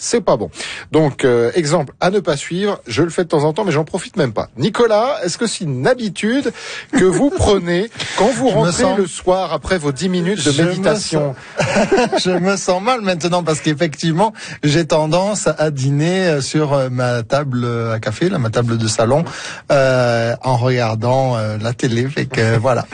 c'est pas bon. Donc, exemple à ne pas suivre, je le fais de temps en temps, mais j'en profite même pas. Nicolas, est-ce que c'est une habitude que vous prenez quand vous rentrez le soir après vos 10 minutes de méditation? Je me sens mal maintenant parce qu'effectivement, j'ai tendance à dîner sur ma table à café, ma table de salon, en regardant la télé. Fait que voilà.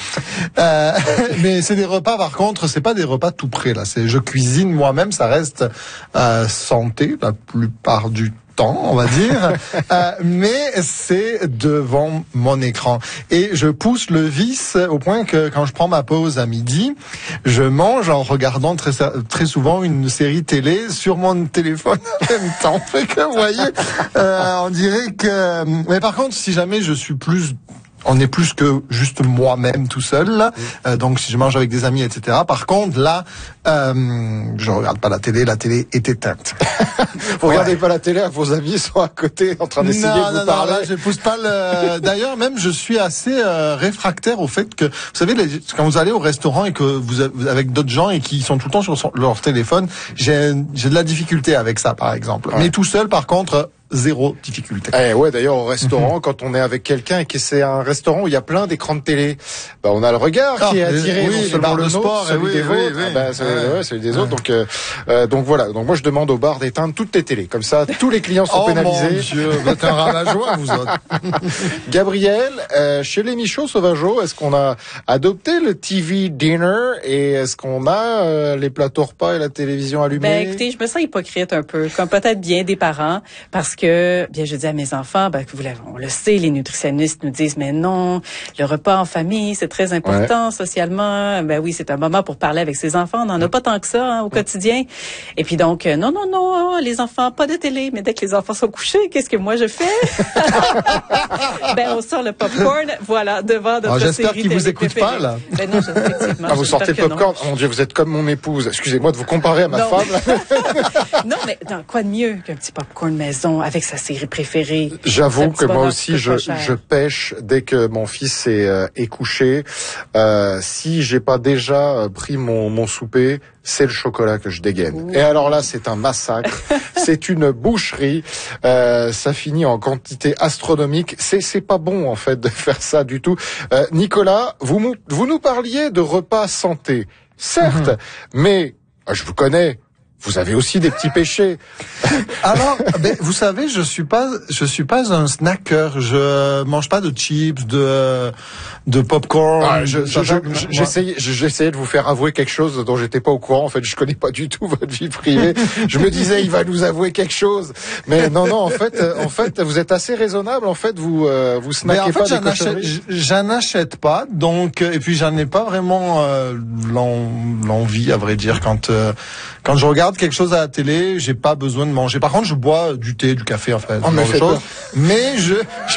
Mais c'est des repas, par contre, c'est pas des repas tout prêts là. Je cuisine moi-même, ça reste santé la plupart du temps, on va dire, mais c'est devant mon écran. Et je pousse le vice au point que quand je prends ma pause à midi, je mange en regardant très souvent une série télé sur mon téléphone en même temps. Fait que, vous voyez, on dirait que... Mais par contre, si jamais on est plus que juste moi-même tout seul, là. Donc si je mange avec des amis, etc. Par contre, là, je regarde pas la télé est éteinte. Vous regardez pas la télé, vos amis sont à côté en train d'essayer de vous parler. Non, je pousse pas le... D'ailleurs, même, je suis assez réfractaire au fait que, vous savez, quand vous allez au restaurant et que vous avec d'autres gens et qui sont tout le temps sur leur téléphone, j'ai de la difficulté avec ça, par exemple. Ouais. Mais tout seul, par contre, zéro difficulté. Ouais, d'ailleurs, au restaurant, quand on est avec quelqu'un et que c'est un restaurant où il y a plein d'écrans de télé, bah, on a le regard qui est attiré, non seulement le sport, celui des vôtres, celui des autres. Donc voilà. Donc moi, je demande au bar d'éteindre toutes les télés. Comme ça, tous les clients sont pénalisés. Mon Dieu, vous êtes un rabat-joie, vous autres. Gabriel, chez les Michauds Sauvageaux, est-ce qu'on a adopté le TV dinner et est-ce qu'on a les plateaux repas et la télévision allumée? Ben, écoutez, je me sens hypocrite un peu, comme peut-être bien des parents, parce que, bien, je dis à mes enfants, on le sait, les nutritionnistes nous disent, mais non, le repas en famille, c'est très important socialement. Ben oui, c'est un moment pour parler avec ses enfants. On n'en a pas tant que ça au quotidien. Et puis donc, non, les enfants, pas de télé. Mais dès que les enfants sont couchés, qu'est-ce que moi je fais? On sort le popcorn, voilà, devant notre série. J'espère qu'ils vous écoutent pas, là. Ben non, effectivement. Vous sortez le popcorn. Oh mon Dieu, vous êtes comme mon épouse. Excusez-moi de vous comparer à ma femme. Non, mais quoi de mieux qu'un petit popcorn maison avec sa série préférée? J'avoue que moi aussi, je pêche dès que mon fils est couché. Si j'ai pas déjà pris mon souper, c'est le chocolat que je dégaine. Ouh. Et alors là, c'est un massacre. C'est une boucherie. Ça finit en quantité astronomique. C'est pas bon, en fait, de faire ça du tout. Nicolas, vous nous parliez de repas santé. Certes, mais je vous connais. Vous avez aussi des petits péchés. Alors, vous savez, je suis pas un snacker. Je mange pas de chips, de popcorn. J'essayais de vous faire avouer quelque chose dont j'étais pas au courant. En fait, je connais pas du tout votre vie privée. Je me disais, il va nous avouer quelque chose. Mais non, en fait, vous êtes assez raisonnable. En fait, vous snackez pas des cochonneries. J'en achète pas. Donc, et puis j'en ai pas vraiment l'envie, à vrai dire, quand je regarde quelque chose à la télé, j'ai pas besoin de manger. Par contre, je bois du thé, du café, en fait, mais je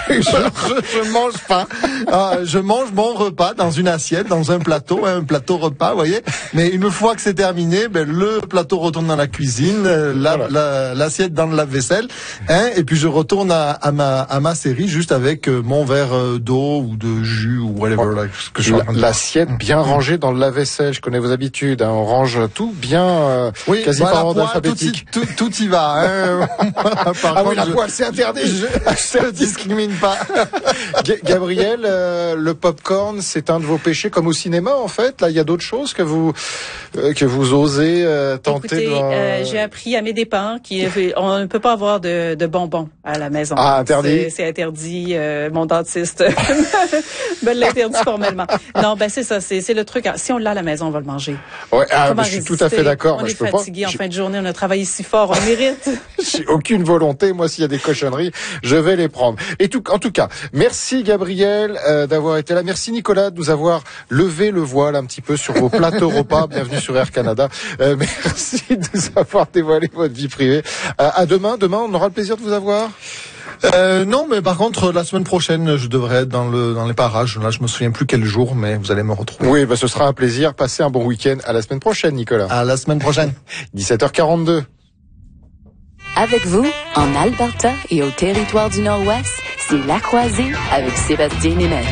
mange pas. Je mange mon repas dans une assiette, dans un plateau repas, vous voyez. Mais une fois que c'est terminé, le plateau retourne dans la cuisine, l'assiette dans le lave-vaisselle, et puis je retourne à ma série juste avec mon verre d'eau ou de jus ou whatever. L'assiette bien rangée dans le lave-vaisselle. Je connais vos habitudes. On range tout bien. Quasi par ordre alphabétique. Tout y va. La poêle, c'est interdit. Je ne discrimine pas. Gabriel, le popcorn, c'est un de vos péchés, comme au cinéma, en fait. Là, il y a d'autres choses que vous osez tenter. Écoutez, j'ai appris à mes dépens qu'on ne peut pas avoir de bonbons à la maison. Ah, interdit. C'est interdit. Mon dentiste me l'interdit formellement. Non, c'est ça. C'est le truc. Si on l'a à la maison, on va le manger. Ouais, je suis tout à fait d'accord. On est fatigué en fin de journée, on a travaillé si fort, on mérite. J'ai aucune volonté, moi, s'il y a des cochonneries, je vais les prendre. En tout cas, merci Gabriel d'avoir été là. Merci Nicolas de nous avoir levé le voile un petit peu sur vos plateaux repas. Bienvenue sur Air Canada. Merci de nous avoir dévoilé votre vie privée. À demain. Demain, on aura le plaisir de vous avoir. Non, mais par contre, la semaine prochaine, je devrais être dans les parages. Là, je me souviens plus quel jour, mais vous allez me retrouver. Oui, ce sera un plaisir. Passez un bon week-end. À la semaine prochaine, Nicolas. À la semaine prochaine. 17h42. Avec vous, en Alberta et au territoire du Nord-Ouest, c'est La Croisée avec Sébastien Németh.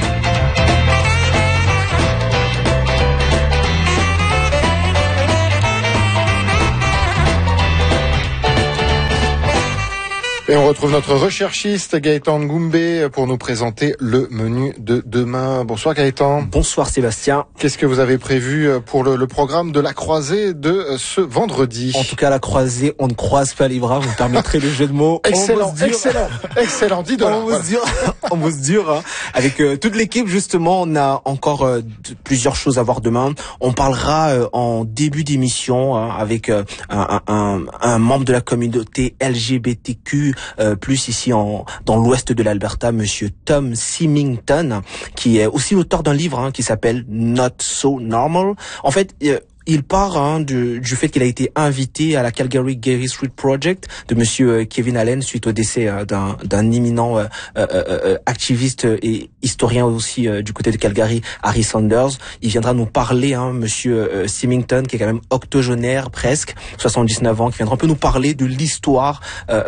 Et on retrouve notre recherchiste Gaëtan Ngoumbé pour nous présenter le menu de demain. Bonsoir Gaëtan. Bonsoir Sébastien. Qu'est-ce que vous avez prévu pour le programme de la croisée de ce vendredi? En tout cas, la croisée, on ne croise pas les bras, vous me permettrez le jeu de mots. Excellent, excellent, $10. On bosse dur, hein. Avec toute l'équipe, justement, on a encore plusieurs choses à voir demain. On parlera en début d'émission avec un membre de la communauté LGBTQ, plus ici dans l'ouest de l'Alberta, monsieur Tom Symington, qui est aussi l'auteur d'un livre qui s'appelle Not So Normal. En fait, il part du fait qu'il a été invité à la Calgary Gay Street Project de monsieur Kevin Allen suite au décès d'un éminent activiste et historien aussi du côté de Calgary, Harry Sanders. Il viendra nous parler, monsieur Symington, qui est quand même octogénaire presque, 79 ans, qui viendra un peu nous parler de l'histoire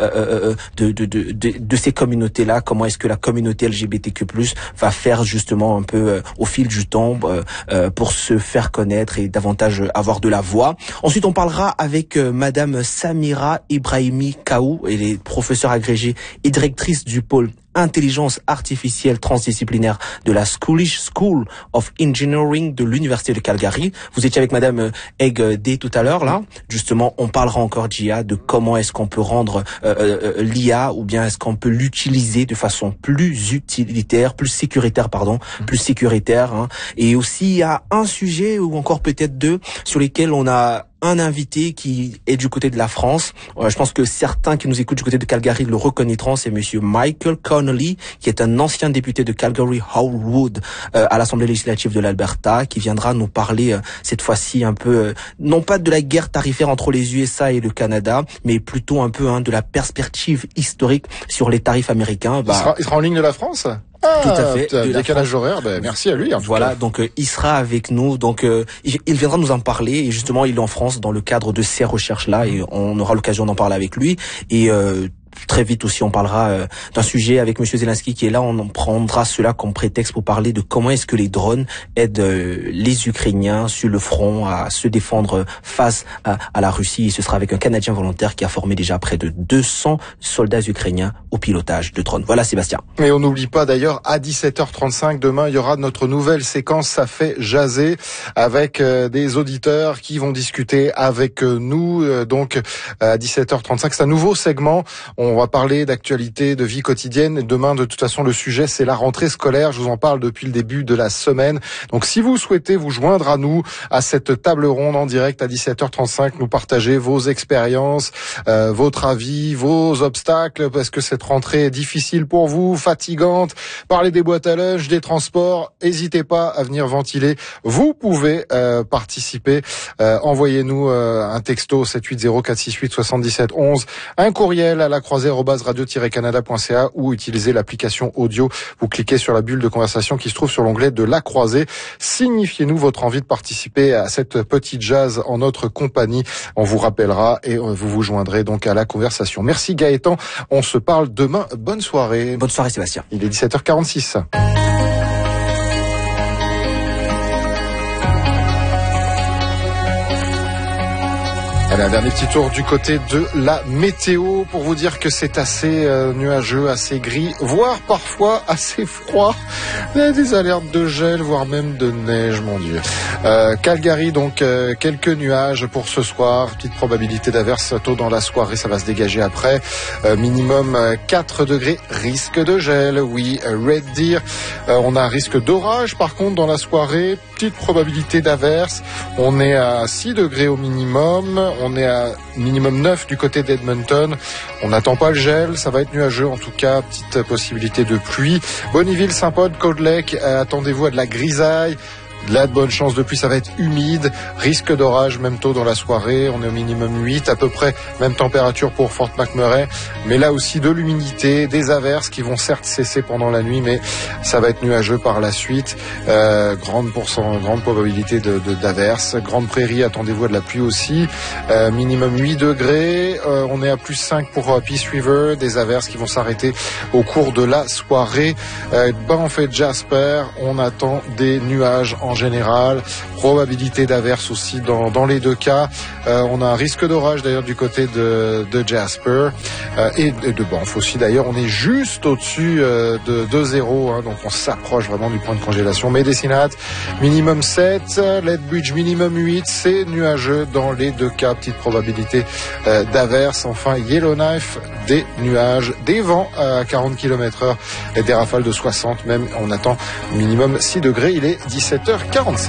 de ces communautés-là, comment est-ce que la communauté LGBTQ+ va faire justement un peu au fil du temps pour se faire connaître et davantage avoir de la voix. Ensuite, on parlera avec madame Samira Ibrahimi Kaou, elle est professeure agrégée et directrice du pôle intelligence artificielle transdisciplinaire de la Schoolish School of Engineering de l'Université de Calgary. Vous étiez avec madame Egg Day tout à l'heure, là. Justement, on parlera encore d'IA, de comment est-ce qu'on peut rendre l'IA, ou bien est-ce qu'on peut l'utiliser de façon plus utilitaire, plus sécuritaire. Et aussi, il y a un sujet, ou encore peut-être deux, sur lesquels on a un invité qui est du côté de la France. Je pense que certains qui nous écoutent du côté de Calgary le reconnaîtront. C'est monsieur Michael Connolly, qui est un ancien député de Calgary Howard à l'Assemblée législative de l'Alberta, qui viendra nous parler cette fois-ci un peu, non pas de la guerre tarifaire entre les USA et le Canada, mais plutôt un peu de la perspective historique sur les tarifs américains. Il sera en ligne de la France? Tout à fait. Décalage horaire, merci à lui. Voilà, donc il sera avec nous, donc il viendra nous en parler, et justement il est en France dans le cadre de ces recherches-là, et on aura l'occasion d'en parler avec lui. Et très vite aussi, on parlera d'un sujet avec monsieur Zelensky qui est là. On prendra cela comme prétexte pour parler de comment est-ce que les drones aident les Ukrainiens sur le front à se défendre face à la Russie. Et ce sera avec un Canadien volontaire qui a formé déjà près de 200 soldats ukrainiens au pilotage de drones. Voilà Sébastien. Et on n'oublie pas d'ailleurs, à 17h35 demain, il y aura notre nouvelle séquence Ça fait jaser, avec des auditeurs qui vont discuter avec nous. Donc à 17h35, c'est un nouveau segment. On va parler d'actualité, de vie quotidienne. Demain, de toute façon, le sujet, c'est la rentrée scolaire. Je vous en parle depuis le début de la semaine. Donc, si vous souhaitez vous joindre à nous, à cette table ronde en direct à 17h35, nous partager vos expériences, votre avis, vos obstacles, parce que cette rentrée est difficile pour vous, fatigante. Parler des boîtes à lunch, des transports. N'hésitez pas à venir ventiler. Vous pouvez participer. Envoyez-nous un texto 780 468 77 11, un courriel à la croisée@radio-canada.ca ou utilisez l'application audio. Vous cliquez sur la bulle de conversation qui se trouve sur l'onglet de la croisée. Signifiez-nous votre envie de participer à cette petite jazz en notre compagnie. On vous rappellera et vous vous joindrez donc à la conversation. Merci Gaëtan. On se parle demain. Bonne soirée. Bonne soirée Sébastien. Il est 17h46. Allez, un dernier petit tour du côté de la météo pour vous dire que c'est assez nuageux, assez gris, voire parfois assez froid. Il y a des alertes de gel, voire même de neige, mon Dieu. Calgary, donc quelques nuages pour ce soir. Petite probabilité d'averse tôt dans la soirée, ça va se dégager après. Minimum 4 degrés, risque de gel, oui, Red Deer. On a un risque d'orage par contre dans la soirée. Petite probabilité d'averse. On est à 6 degrés au minimum. On est à minimum 9 du côté d'Edmonton. On n'attend pas le gel, ça va être nuageux en tout cas. Petite possibilité de pluie. Bonneville, Saint-Paul, Cold Lake, attendez-vous à de la grisaille. De la bonne chance de pluie, ça va être humide, risque d'orage même tôt dans la soirée, on est au minimum 8, à peu près même température pour Fort McMurray, mais là aussi de l'humidité, des averses qui vont certes cesser pendant la nuit, mais ça va être nuageux par la suite, grande probabilité d'averses, Grande Prairie, attendez-vous à de la pluie aussi, minimum 8 degrés, on est à plus 5 pour Peace River, des averses qui vont s'arrêter au cours de la soirée, Banff et Jasper, on attend des nuages en en général, probabilité d'averse aussi dans les deux cas. On a un risque d'orage d'ailleurs du côté de Jasper et de Banff aussi d'ailleurs. On est juste au-dessus de 0, hein, donc on s'approche vraiment du point de congélation. Medicine Hat, minimum 7, Lethbridge, minimum 8, c'est nuageux dans les deux cas, petite probabilité d'averse. Enfin, Yellowknife, des nuages, des vents à 40 km/h et des rafales de 60 même. On attend minimum 6 degrés, il est 17h47.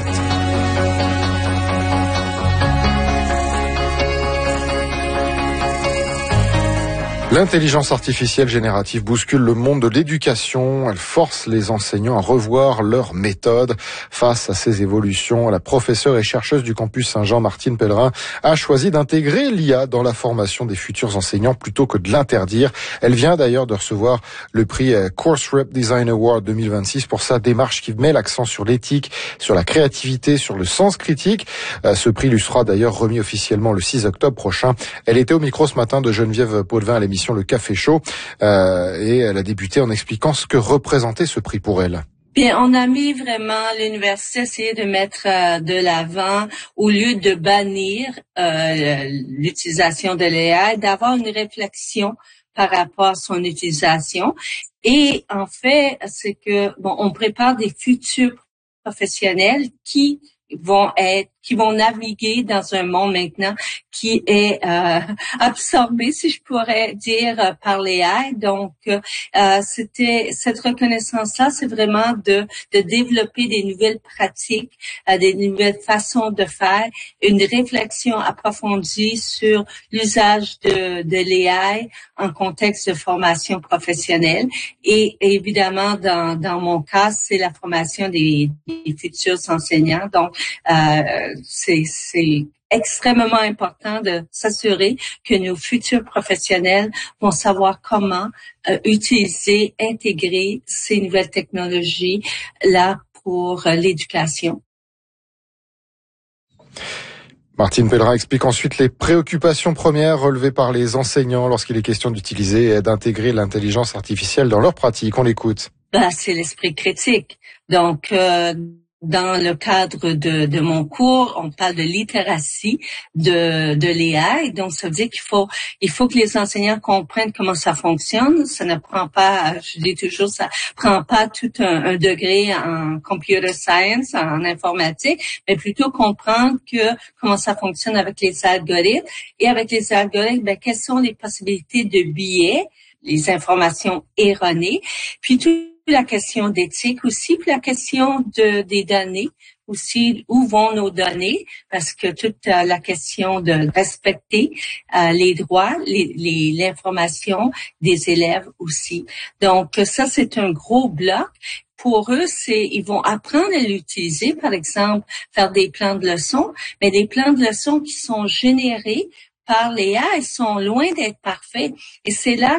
L'intelligence artificielle générative bouscule le monde de l'éducation. Elle force les enseignants à revoir leurs méthodes. Face à ces évolutions, la professeure et chercheuse du campus Saint-Jean, Martine Pellerin, a choisi d'intégrer l'IA dans la formation des futurs enseignants plutôt que de l'interdire. Elle vient d'ailleurs de recevoir le prix Course Rep Design Award 2026 pour sa démarche qui met l'accent sur l'éthique, sur la créativité, sur le sens critique. Ce prix lui sera d'ailleurs remis officiellement le 6 octobre prochain. Elle était au micro ce matin de Geneviève Potvin à l'émission Le Café Chaud et elle a débuté en expliquant ce que représentait ce prix pour elle. Bien, on a mis vraiment l'université essayer de mettre de l'avant, au lieu de bannir l'utilisation de l'AI, d'avoir une réflexion par rapport à son utilisation. Et en fait, c'est que on prépare des futurs professionnels qui vont naviguer dans un monde maintenant qui est absorbé, si je pourrais dire, par l'AI. Donc, c'était cette reconnaissance-là, c'est vraiment de développer des nouvelles pratiques, des nouvelles façons de faire, une réflexion approfondie sur l'usage de l'AI en contexte de formation professionnelle. Et évidemment, dans mon cas, c'est la formation des futurs enseignants. Donc, c'est extrêmement important de s'assurer que nos futurs professionnels vont savoir comment utiliser, intégrer ces nouvelles technologies là pour l'éducation. Martine Pellerin explique ensuite les préoccupations premières relevées par les enseignants lorsqu'il est question d'utiliser et d'intégrer l'intelligence artificielle dans leur pratique. On l'écoute. C'est l'esprit critique. Donc, dans le cadre de mon cours, on parle de littératie de l'AI. Donc, ça veut dire il faut que les enseignants comprennent comment ça fonctionne. Ça ne prend pas, je dis toujours, ça prend pas tout un degré en computer science, en informatique, mais plutôt comprendre comment ça fonctionne avec les algorithmes. Et avec les algorithmes, quelles sont les possibilités de biais, les informations erronées, puis tout la question d'éthique aussi, puis la question des données aussi, où vont nos données, parce que toute la question de respecter les droits, l'information des élèves aussi. Donc ça, c'est un gros bloc. Pour eux, ils vont apprendre à l'utiliser, par exemple, faire des plans de leçons, mais des plans de leçons qui sont générés par l'AI sont loin d'être parfaits. Et c'est là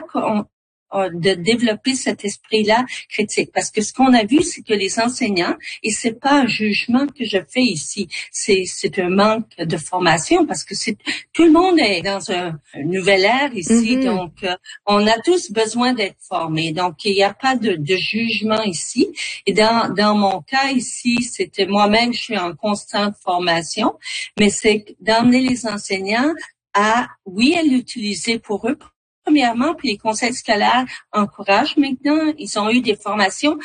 de développer cet esprit-là critique. Parce que ce qu'on a vu, c'est que les enseignants, et c'est pas un jugement que je fais ici, c'est un manque de formation parce que tout le monde est dans un nouvel ère ici, donc on a tous besoin d'être formés. Donc il n'y a pas de jugement ici. Et dans mon cas ici, c'était moi-même, je suis en constante formation, mais c'est d'emmener les enseignants à l'utiliser pour eux. Premièrement, puis les conseils scolaires encouragent maintenant. Ils ont eu des formations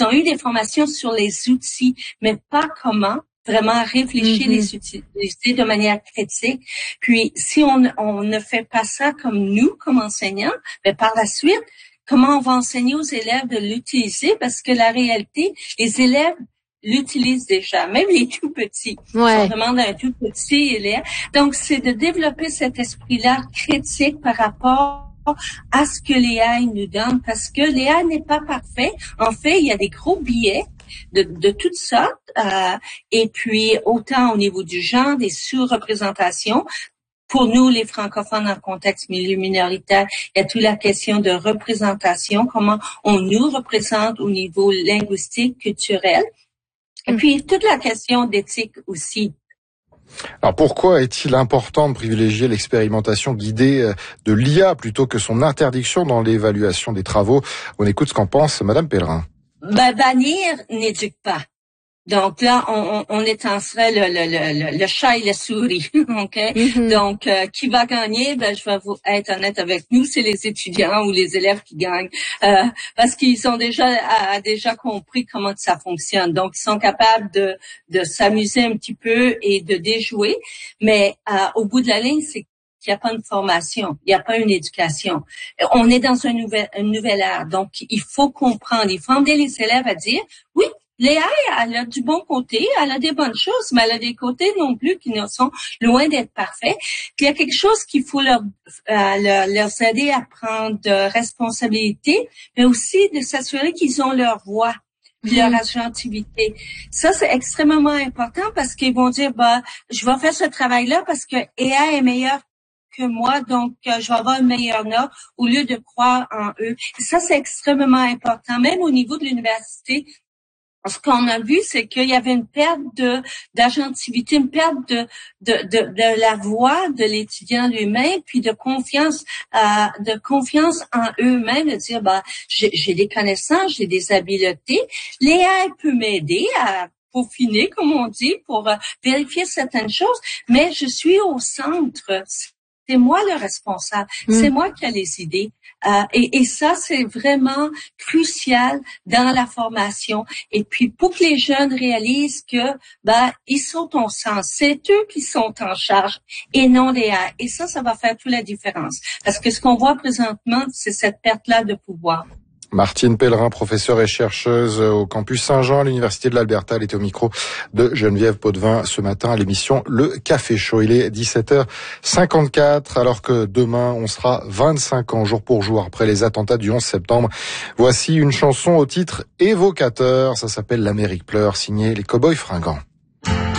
sur les outils, mais pas comment vraiment réfléchir les utiliser de manière critique. Puis, si on ne fait pas ça comme nous, comme enseignants, par la suite, comment on va enseigner aux élèves de l'utiliser? Parce que la réalité, les élèves l'utilisent déjà, même les tout petits. Ouais. On demande à un tout petit élève. Donc, c'est de développer cet esprit-là critique par rapport à ce que l'AI nous donne, parce que l'AI n'est pas parfait. En fait, il y a des gros biais de toutes sortes, et puis autant au niveau du genre, des sous-représentations. Pour nous, les francophones en contexte milieu minoritaire, il y a toute la question de représentation, comment on nous représente au niveau linguistique, culturel, et puis toute la question d'éthique aussi. Alors pourquoi est-il important de privilégier l'expérimentation guidée de l'IA plutôt que son interdiction dans l'évaluation des travaux? On écoute ce qu'en pense Madame Pellerin. Bannir n'éduque pas. Donc là, on étancerait le chat et la souris, ok? Mm-hmm. Donc, qui va gagner? Ben, je vais vous être honnête avec nous, c'est les étudiants ou les élèves qui gagnent, parce qu'ils ont déjà compris comment ça fonctionne. Donc, ils sont capables de s'amuser un petit peu et de déjouer. Mais au bout de la ligne, c'est qu'il n'y a pas une formation, il n'y a pas une éducation. On est dans une nouvelle ère. Donc, il faut comprendre, il faut emmener les élèves à dire, oui, l'AI, elle a du bon côté, elle a des bonnes choses, mais elle a des côtés non plus qui ne sont loin d'être parfaits. Puis il y a quelque chose qu'il faut leur aider à prendre de responsabilité, mais aussi de s'assurer qu'ils ont leur voix, puis leur agentivité. Ça, c'est extrêmement important parce qu'ils vont dire, bah, je vais faire ce travail-là parce que AI est meilleur que moi, donc je vais avoir une meilleure note au lieu de croire en eux. Et ça, c'est extrêmement important, même au niveau de l'université. Ce qu'on a vu, c'est qu'il y avait une perte d'agentivité, une perte de la voix de l'étudiant lui-même, puis de confiance en eux-mêmes, de dire, bah, j'ai des connaissances, j'ai des habiletés. L'AI peut m'aider à peaufiner, comme on dit, pour vérifier certaines choses, mais je suis au centre. C'est moi le responsable. C'est moi qui ai les idées. Et ça, c'est vraiment crucial dans la formation. Et puis, pour que les jeunes réalisent que, ils sont au centre. C'est eux qui sont en charge et non les AI. Et ça va faire toute la différence. Parce que ce qu'on voit présentement, c'est cette perte-là de pouvoir. Martine Pellerin, professeure et chercheuse au campus Saint-Jean à l'Université de l'Alberta. Elle était au micro de Geneviève Potvin ce matin à l'émission Le Café Chaud. Il est 17h54 alors que demain on sera 25 ans jour pour jour après les attentats du 11 septembre. Voici une chanson au titre évocateur. Ça s'appelle L'Amérique pleure, signée les Cowboys Fringants.